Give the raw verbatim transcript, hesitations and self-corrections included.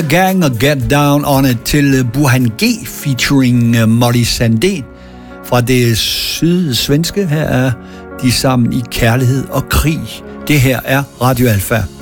Gang og Get Down On It til Burhan G featuring Molly Sandén fra det sydsvenske. Her er de sammen i Kærlighed og Krig. Det her er Radio Alfa.